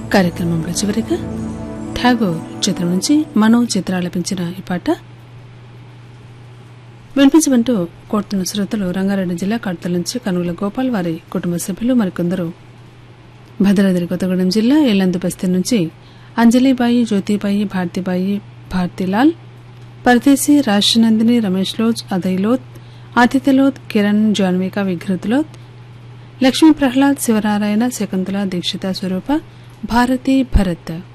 కార్యక్రమంలో చివరిగా ఠాగూర్ చిత్రం నుంచి మనో చిత్రాలపించిన ఈ పాట వినిపించమంటూ కోరుతున్న శ్రోతలు రంగారెడ్డి జిల్లా కడతల నుంచి కనుగుల గోపాల్ వారి కుటుంబ సభ్యులు మరికొందరు. భద్రాద్రి కొత్తగూడెం జిల్లా ఎల్లందు బస్తీ నుంచి అంజలిబాయి, జ్యోతిబాయి, భారతిబాయి, భారతిలాల్, పరదేశీ, రాజనందిని, రమేష్ లోత్, అదయ్ లోత్, ఆదిత్య లోత్, కిరణ్, జాన్విక, విఘ్రత్ లోత్, లక్ష్మీ ప్రహ్లాద్, శివనారాయణ, శకుంతల, దీక్షిత, స్వరూప, భారతి, భరత్.